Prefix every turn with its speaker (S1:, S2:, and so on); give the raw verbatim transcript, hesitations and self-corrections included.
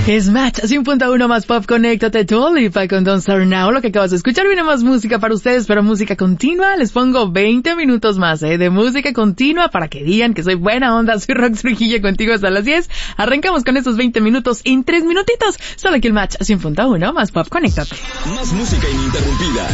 S1: Es Match, así un punto uno más pop, conéctate, Dua Lipa con Don't Start Now. Lo que acabas de escuchar, viene más música para ustedes, pero música continua. Les pongo veinte minutos más, eh, de música continua para que digan que soy buena onda. Soy Rox Trujillo contigo hasta las diez. Arrancamos con estos veinte minutos en tres minutitos. Solo aquí el Match, así un punto uno más pop, conéctate.
S2: Más música ininterrumpida.